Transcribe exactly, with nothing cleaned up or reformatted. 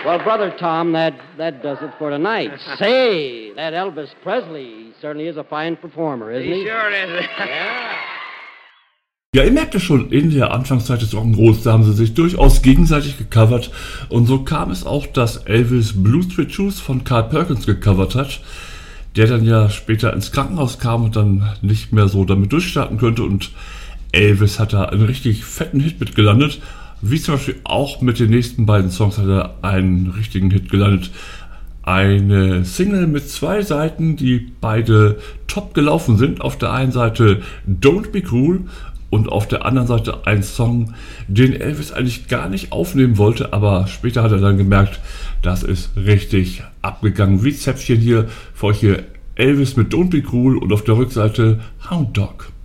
Well, Brother Tom, that, that does it for tonight. Say, that Elvis Presley certainly is a fine performer, isn't he? He sure is. Yeah. Ja, ihr merkt es schon, in der Anfangszeit des Rock'n'Rolls, da haben sie sich durchaus gegenseitig gecovert. Und so kam es auch, dass Elvis Blue Suede Shoes von Carl Perkins gecovert hat, der dann ja später ins Krankenhaus kam und dann nicht mehr so damit durchstarten könnte. Und Elvis hat da einen richtig fetten Hit mit gelandet. Wie zum Beispiel auch mit den nächsten beiden Songs hat er einen richtigen Hit gelandet. Eine Single mit zwei Seiten, die beide top gelaufen sind. Auf der einen Seite Don't Be Cruel und auf der anderen Seite ein Song, den Elvis eigentlich gar nicht aufnehmen wollte, aber später hat er dann gemerkt, das ist richtig abgegangen. Wie Zäpfchen hier für euch hier Elvis mit Don't Be Cruel und auf der Rückseite Hound Dog.